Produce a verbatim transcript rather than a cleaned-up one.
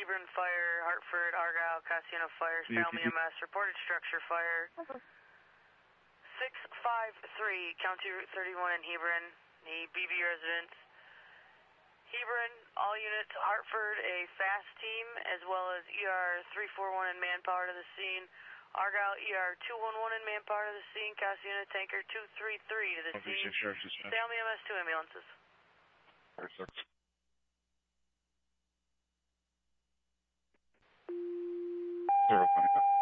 Hebron Fire, Hartford, Argyle, Casino Fire, Salem E M S, reported structure fire. six five three, County Route thirty-one in Hebron, the B B residence. Hebron, all units, Hartford, a fast team, as well as E R three four one in manpower to the scene. Argyle, E R two one one in manpower to the scene. Casino Tanker two three three to the scene. Salem E M S, two ambulances. Perfect. Zero twenty-five.